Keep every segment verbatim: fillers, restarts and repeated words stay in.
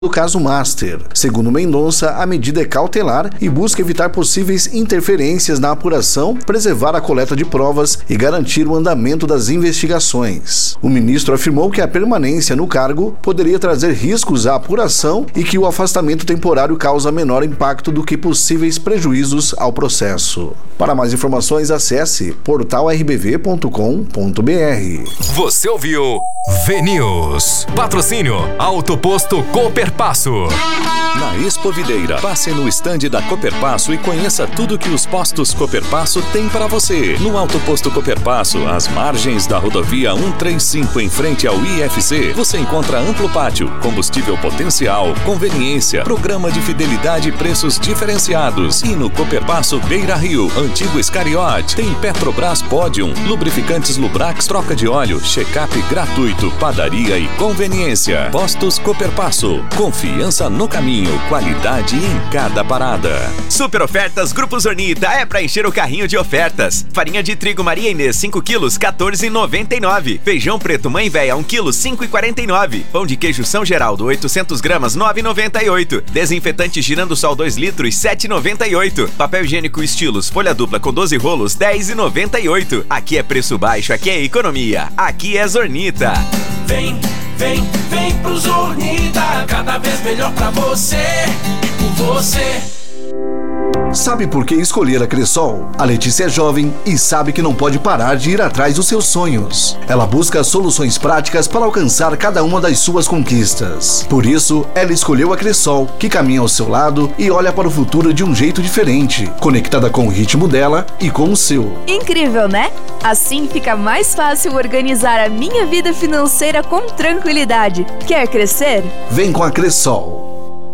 do caso Master. Segundo Mendonça, a medida é cautelar e busca evitar possíveis interferências na apuração, preservar a coleta de provas e garantir o andamento das investigações. O ministro afirmou que a permanência no cargo poderia trazer riscos à apuração e que o afastamento temporário causa menor impacto do que possíveis prejuízos ao processo. Para mais informações, acesse portal r b v ponto com ponto b r. Você ouviu V-News. Patrocínio Autoposto Cooperpasso. Na Expo Videira, passe no estande da Cooperpasso e conheça tudo que os postos Cooperpasso têm para você. No Autoposto Cooperpasso, às margens da rodovia cento e trinta e cinco, em frente ao I F C, você encontra amplo pátio, combustível potencial, conveniência, programa de fidelidade e preços diferenciados. E no Cooperpasso Beira Rio, antigo Escariote, tem Petrobras Podium, lubrificantes Lubrax, troca de óleo, check-up gratuito, padaria e conveniência. Postos Cooperpasso, confiança no caminho, qualidade em cada parada. Super ofertas Grupo Zornita é pra encher o carrinho de ofertas. Farinha de trigo Maria Inês cinco quilos, quatorze reais e noventa e nove centavos. Feijão preto Mãe Véia um quilo, cinco reais e quarenta e nove centavos. Pão de queijo São Geraldo oitocentos gramas, nove reais e noventa e oito centavos. Desinfetante Girando Sol dois litros, sete reais e noventa e oito centavos. Papel higiênico Estilos folha dupla com doze rolos, dez reais e noventa e oito centavos. Aqui é preço baixo, aqui é economia, aqui é Zornita. Vem, vem, vem pro Zornita, cada vez melhor pra você e por você. Sabe por que escolher a Cressol? A Letícia é jovem e sabe que não pode parar de ir atrás dos seus sonhos. Ela busca soluções práticas para alcançar cada uma das suas conquistas. Por isso, ela escolheu a Cressol, que caminha ao seu lado e olha para o futuro de um jeito diferente, conectada com o ritmo dela e com o seu. Incrível, né? Assim fica mais fácil organizar a minha vida financeira com tranquilidade. Quer crescer? Vem com a Cressol.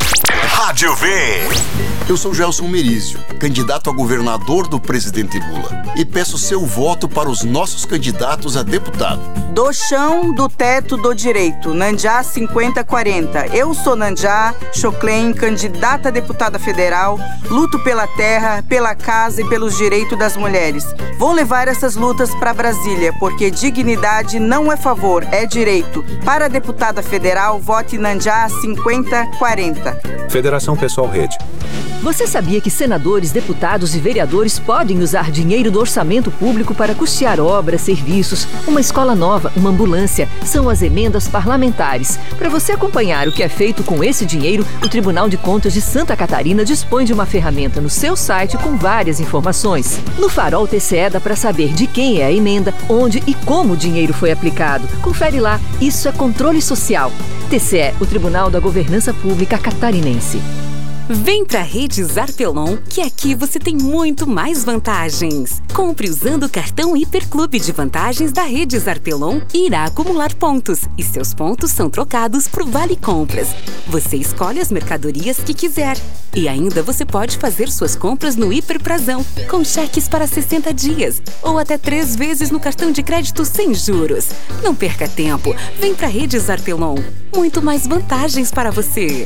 Rádio V. Eu sou Gelson Merizio, candidato a governador do presidente Lula, e peço seu voto para os nossos candidatos a deputado. Do chão, do teto, do direito. Nandiá cinquenta quarenta. Eu sou Nandiá Choclen, candidata a deputada federal. Luto pela terra, pela casa e pelos direitos das mulheres. Vou levar essas lutas para Brasília, porque dignidade não é favor, é direito. Para a deputada federal, vote Nandiá cinquenta quarenta. Federação Pessoal Rede. Você sabia que senadores, deputados e vereadores podem usar dinheiro do orçamento público para custear obras, serviços, uma escola nova, uma ambulância? São as emendas parlamentares. Para você acompanhar o que é feito com esse dinheiro, o Tribunal de Contas de Santa Catarina dispõe de uma ferramenta no seu site com várias informações. No Farol T C E dá para saber de quem é a emenda, onde e como o dinheiro foi aplicado. Confere lá, isso é controle social. T C E, o Tribunal da Governança Pública Catarinense. Vem pra Rede Zarpelon, que aqui você tem muito mais vantagens. Compre usando o cartão Hiperclube de vantagens da Rede Zarpelon e irá acumular pontos. E seus pontos são trocados por Vale Compras. Você escolhe as mercadorias que quiser. E ainda você pode fazer suas compras no Hiperprazão, com cheques para sessenta dias. Ou até três vezes no cartão de crédito sem juros. Não perca tempo. Vem pra Rede Zarpelon. Muito mais vantagens para você.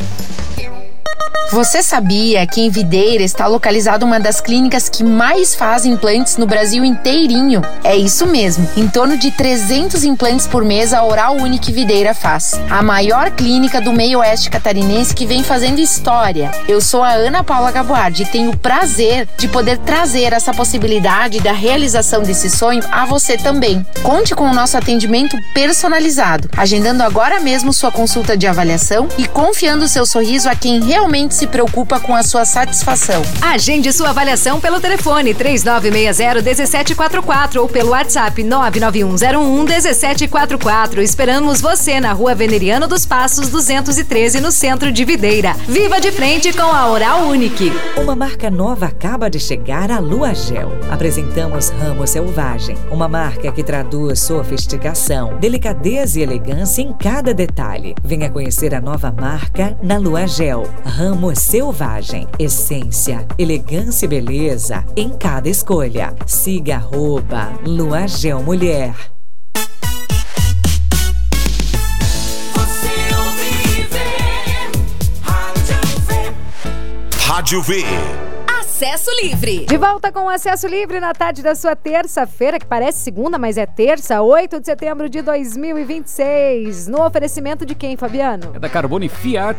Você sabia que em Videira está localizada uma das clínicas que mais fazem implantes no Brasil inteirinho? É isso mesmo, em torno de trezentos implantes por mês a Oral Unique Videira faz. A maior clínica do meio oeste catarinense que vem fazendo história. Eu sou a Ana Paula Gaboardi e tenho o prazer de poder trazer essa possibilidade da realização desse sonho a você também. Conte com o nosso atendimento personalizado, agendando agora mesmo sua consulta de avaliação e confiando seu sorriso a quem realmente se preocupa com a sua satisfação. Agende sua avaliação pelo telefone três nove seis zero, um sete quatro quatro ou pelo WhatsApp nove nove um zero um, um sete quatro quatro. Esperamos você na Rua Veneriano dos Passos duzentos e treze, no centro de Videira. Viva de frente com a Oral Unique. Uma marca nova acaba de chegar, a Lua Gel. Apresentamos Ramo Selvagem, uma marca que traduz sofisticação, delicadeza e elegância em cada detalhe. Venha conhecer a nova marca na Lua Gel. Ramo Selvagem, essência, elegância e beleza em cada escolha. Siga arroba Lua Gel Mulher. Você ouve, vê, Rádio V. Rádio V. A Acesso Livre. De volta com o Acesso Livre na tarde da sua terça-feira, que parece segunda, mas é terça, oito de setembro de dois mil e vinte e seis. No oferecimento de quem, Fabiano? É da Carbone Fiat.